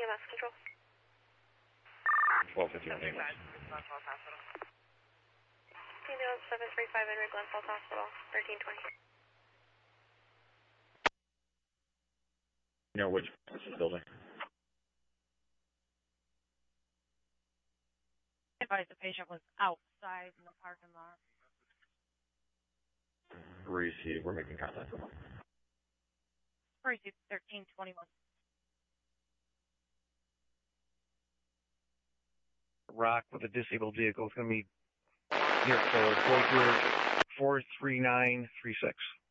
EMS control. 1251 ambulance. Ambulance 735 Henry Glen Falls Hospital, 1320. You know which building? Advised the patient was outside in the parking lot. Receive. We're making contact. Receive 1321. Rock with a disabled vehicle is going to be here for 43936.